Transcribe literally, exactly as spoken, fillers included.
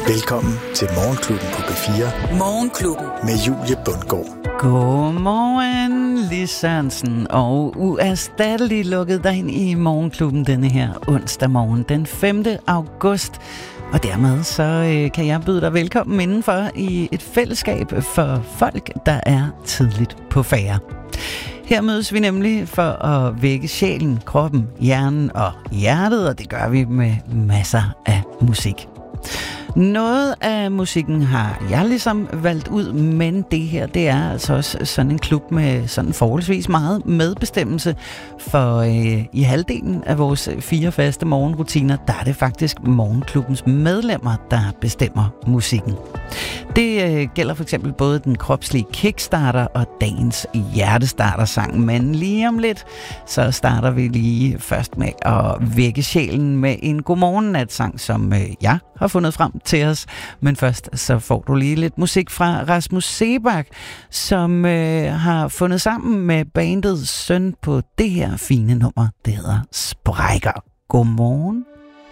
Velkommen til Morgenklubben på B fire. Morgenklubben. Med Julie Bundgaard. Godmorgen, Lis Sørensen, og uerstatteligt lukket dig ind i Morgenklubben denne her onsdag morgen, den femte august. Og dermed så øh, kan jeg byde dig velkommen indenfor i et fællesskab for folk, der er tidligt på færde. Her mødes vi nemlig for at vække sjælen, kroppen, hjernen og hjertet, og det gør vi med masser af musik. Noget af musikken har jeg ligesom valgt ud, men det her, det er altså også sådan en klub med sådan forholdsvis meget medbestemmelse, for øh, i halvdelen af vores fire faste morgenrutiner, der er det faktisk morgenklubbens medlemmer, der bestemmer musikken. Det øh, gælder for eksempel både den kropslige kickstarter og dagens hjertestarter-sang, men lige om lidt, så starter vi lige først med at vække sjælen med en godmorgen-nat-sang, som øh, jeg har fundet frem til os. Men først så får du lige lidt musik fra Rasmus Seebach, som øh, har fundet sammen med bandets søn på det her fine nummer, det hedder Sprækker. Godmorgen.